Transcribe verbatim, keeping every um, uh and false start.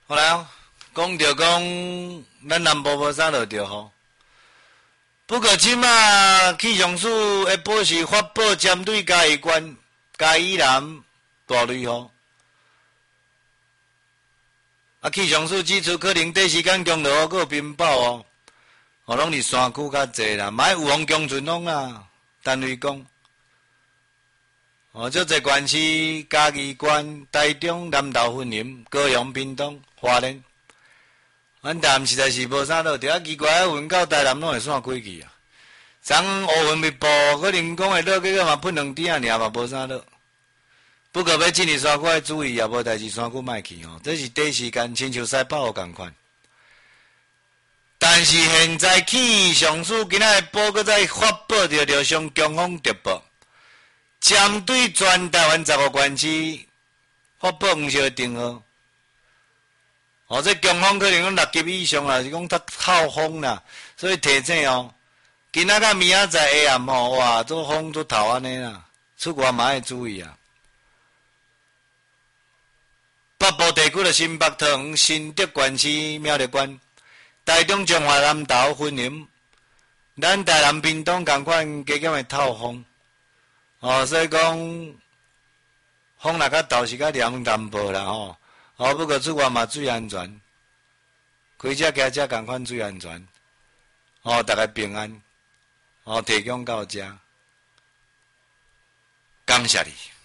好来哦，讲着讲，咱南部无啥落着雨。不过即马气象署下晡时发布针对嘉义县、嘉义南大雷雨。啊，气象署指出，可能短时间强落雨，还有冰雹哦。哦，拢是山区较济啦，买有风强阵风啦，单位讲。哦，足侪县市，嘉义县、台中、南投、云林、高雄、屏东、花莲，阮淡实在是无啥落着，啊奇怪，云到台南拢会散过去啊。昨乌云密布，可能讲会落，结果嘛喷两点啊，尔嘛无啥落。不过要进入山区要注意啊，无代志山区莫去哦，这是短时间亲像西北雨共款。但是现在气象署今仔日报搁再发布着着上强风特报。针对全台湾十个县市发布黄色灯号，哦，这强风可能讲六级以上啦，是讲较靠风啦，所以提醒哦，今仔到明仔载下暗吼，哇，做风做头安尼啦，出外嘛要注意啊。北部地区的新北、桃园、新竹县市、苗栗县、台中、彰化、南投、云林，咱台南、屏东同款加减会透风。哦，所以讲风若较大是较凉淡薄啦吼。哦，不过出外嘛注意安全，开车骑车共款注意安全。哦，大家平安。哦，提供到遮，感谢你。